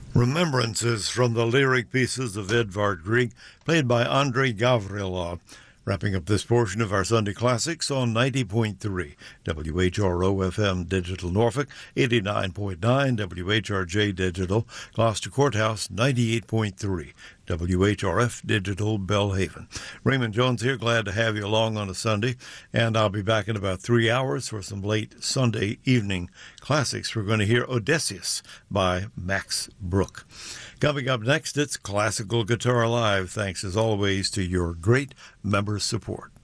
Remembrances from the lyric pieces of Edvard Grieg, played by Andrei Gavrilov. Wrapping up this portion of our Sunday Classics on 90.3 WHRO FM Digital Norfolk, 89.9 WHRJ Digital Gloucester Courthouse, 98.3 WHRF Digital Belhaven. Raymond Jones here, glad to have you along on a Sunday, and I'll be back in about 3 hours for some late Sunday evening classics. We're going to hear Odysseus by Max Bruch. Coming up next, it's Classical Guitar Live, thanks as always to your great member support.